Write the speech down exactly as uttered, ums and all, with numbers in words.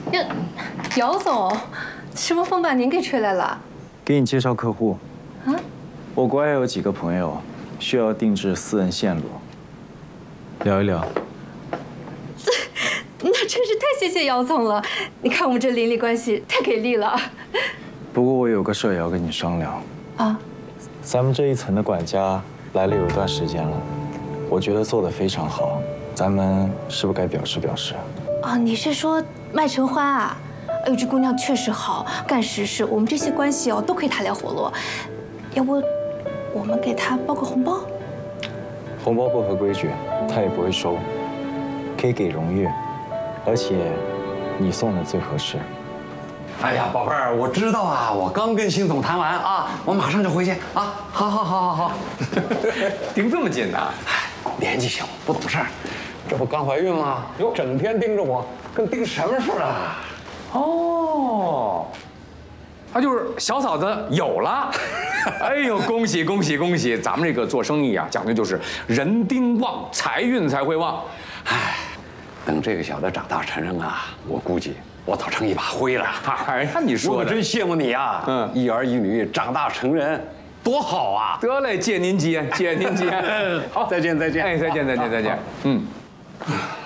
呀，姚总，什么风把您给吹来了？ 给你介绍客户。 啊？ 我国外有几个朋友需要定制私人线路，聊一聊。 那真是太谢谢姚总了。你看我们这邻里关系太给力了。 不过我有个事儿也要跟你商量。 啊？ 咱们这一层的管家来了有一段时间了，我觉得做得非常好，咱们是不是该表示表示？ 啊，你是说麦承欢啊？哎呦，这姑娘确实好，干实事，我们这些关系哦都可以她来活络。要不，我们给她包个红包？ 红包不合规矩，她也不会收，可以给荣誉，而且你送的最合适。 哎呀，宝贝儿，我知道啊，我刚跟邢总谈完啊，我马上就回去啊。好，好，好，好，好。 盯这么紧呢？ 年纪小，不懂事儿，这不刚怀孕吗？哟，整天盯着我，跟盯什么似的。 哦，他就是小嫂子有了。哎呦，恭喜恭喜恭喜！咱们这个做生意啊，讲究就是人丁旺，财运才会旺。 哎，等这个小子长大成人啊，我估计我早成一把灰了。 哎呀，你说的， 我可真羡慕你啊！嗯，一儿一女长大成人，多好啊！ 得嘞，借您吉，借您吉。 好，再见再见。 哎，再见再见再见。嗯。